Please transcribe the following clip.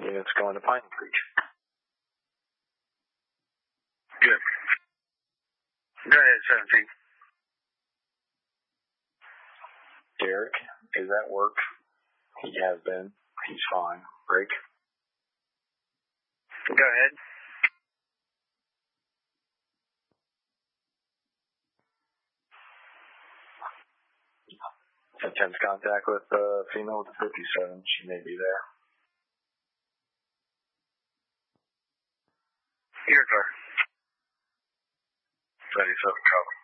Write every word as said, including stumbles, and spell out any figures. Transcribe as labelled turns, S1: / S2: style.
S1: units going to Pine Creek.
S2: Good. Go ahead, seventeen.
S1: Derek is at work. He has been. He's fine. Break.
S2: Go ahead.
S1: Intense contact with a uh, female with a fifty-seven. She may be there.
S2: Your car.
S1: thirty-seven, cover.